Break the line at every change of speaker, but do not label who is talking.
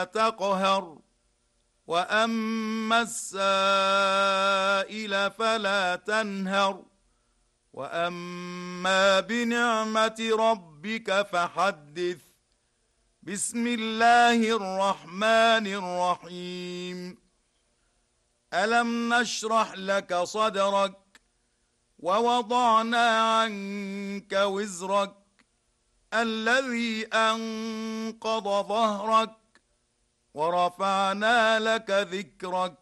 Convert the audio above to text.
تقهر وأما السائل فلا تنهر وأما بنعمة ربك فحدث. بسم الله الرحمن الرحيم. ألم نشرح لك صدرك ووضعنا عنك وزرك الذي أنقض ظهرك ورفعنا لك ذكرك